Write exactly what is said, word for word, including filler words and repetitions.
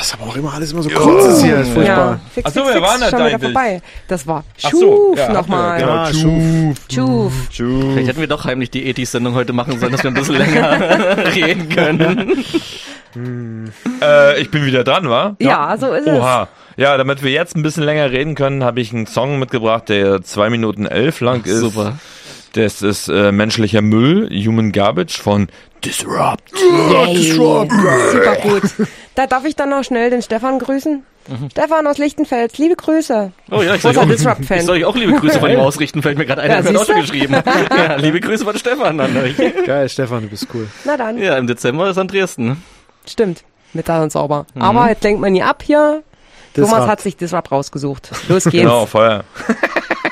ist aber auch immer alles immer so kurz ist hier, ist furchtbar. Ja, Ach so, wer war denn das eigentlich? vorbei. Das war Ach so, ja, nochmal. genau. Schuf. Schuf. Vielleicht hätten wir doch heimlich die Ethis-Sendung heute machen sollen, dass wir ein bisschen länger reden können. Äh, ich bin wieder dran, wa? Ja, so ist Oha. Ja, damit wir jetzt ein bisschen länger reden können, habe ich einen Song mitgebracht, der zwei Minuten elf lang ist. Super. Das ist äh, menschlicher Müll, Human Garbage von Disrupt. Yay. Super gut. Da darf ich dann noch schnell den Stefan grüßen. Mhm. Stefan aus Lichtenfels, liebe Grüße. Oh ja, ich soll, Großer auch, Disrupt-Fan. ich soll euch auch liebe Grüße von ihm ausrichten, fällt mir gerade ein, Ja, der hat auch schon siehste? geschrieben. Ja, liebe Grüße von Stefan an euch. Geil, Stefan, du bist cool. Na dann, Ja, im Dezember ist an Dresden. stimmt. Mittag und sauber. Aber jetzt lenkt man nie ab hier. Thomas Disrupt. hat sich Disrupt rausgesucht. Los geht's. Genau, Feuer.